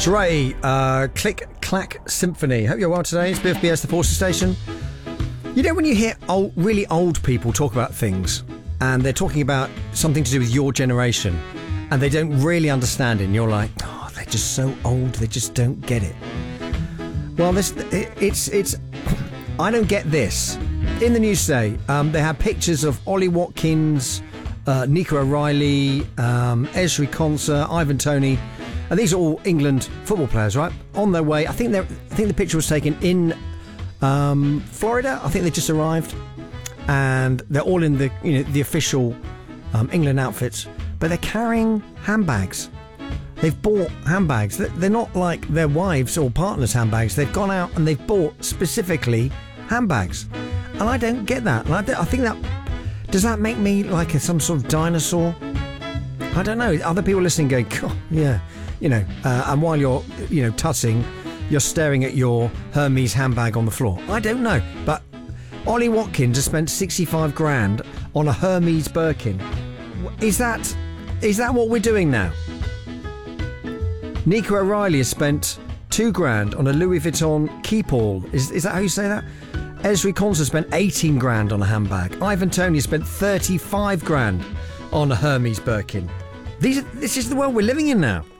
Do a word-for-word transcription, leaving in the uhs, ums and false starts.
Dre, uh, Click Clack Symphony. Hope you're well today. It's B F B S, the Forces Station. You know when you hear old, really old people talk about things and they're talking about something to do with your generation and they don't really understand it and you're like, oh, they're just so old, they just don't get it. Well, this it, it's it's I don't get this. In the news today, um, they had pictures of Ollie Watkins, uh, Nico O'Reilly, um, Ezri Konsa, Ivan Toney, and these are all England football players, right? On their way. I think they I think the picture was taken in um, Florida. I think they just arrived, and they're all in the you know the official um, England outfits, but they're carrying handbags. They've bought handbags. They're not like their wives or partners' handbags. They've gone out and they've bought specifically handbags. And I don't get that. And I, I think that... Does that make me like a, some sort of dinosaur? I don't know. Other people listening going, God, yeah. You know, uh, and while you're, you know, tutting, you're staring at your Hermes handbag on the floor. I don't know. But Ollie Watkins has spent sixty-five grand on a Hermes Birkin. Is that... Is that what we're doing now? Nico O'Reilly has spent two grand on a Louis Vuitton Keepall. Is is that how you say that? Ezri Konsa spent eighteen grand on a handbag. Ivan Toney spent thirty-five grand on a Hermes Birkin. These are, this is the world we're living in now.